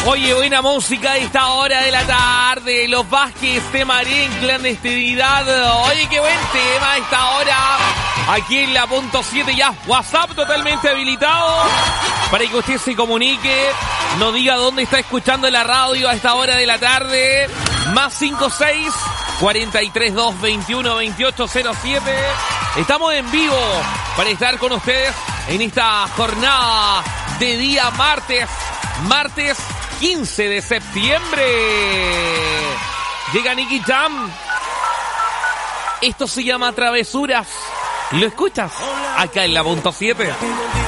Oye, buena música a esta hora de la tarde. Los Vázquez te mareé en clandestinidad. Oye, qué buen tema a esta hora. Aquí en la punto 7 ya. WhatsApp totalmente habilitado para que usted se comunique. Nos diga dónde está escuchando la radio a esta hora de la tarde. Más 56 432 21 28 07. Estamos en vivo para estar con ustedes en esta jornada de día martes 15 de septiembre. Llega Nicky Jam. Esto se llama Travesuras. ¿Lo escuchas? Acá en la punto 7.